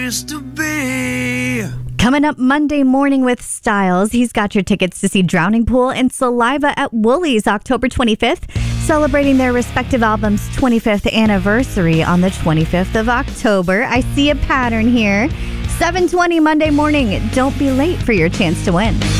Used to be. Coming up Monday morning with Styles, he's got your tickets to see Drowning Pool and Saliva at Woolies October 25th, celebrating their respective albums' 25th anniversary on the 25th of October. I see a pattern here. 7:20 Monday morning. Don't be late for your chance to win.